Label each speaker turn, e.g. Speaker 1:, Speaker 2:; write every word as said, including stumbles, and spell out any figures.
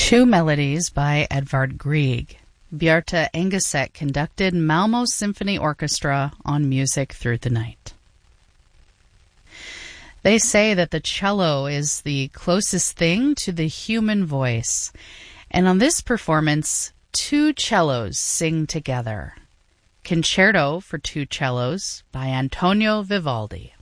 Speaker 1: Two Melodies by Edvard Grieg. Bjarte Engeseth conducted Malmo Symphony Orchestra on Music Through the Night. They say that the cello is the closest thing to the human voice, and on this performance, two cellos sing together. Concerto for Two Cellos by Antonio Vivaldi.